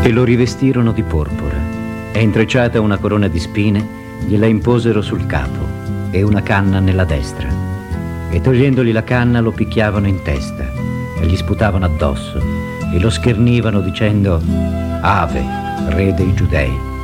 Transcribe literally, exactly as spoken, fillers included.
e lo rivestirono di porpora, e intrecciata una corona di spine gliela imposero sul capo e una canna nella destra, e togliendogli la canna lo picchiavano in testa e gli sputavano addosso e lo schernivano dicendo: Ave, re dei Giudei.